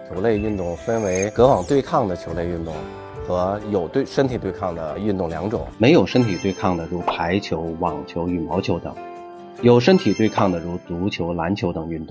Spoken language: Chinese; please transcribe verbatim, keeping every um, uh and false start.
球类运动分为隔网对抗的球类运动和有对身体对抗的运动两种。 没有身体对抗的如排球、网球、羽毛球等，有身体对抗的如足球、篮球等运动。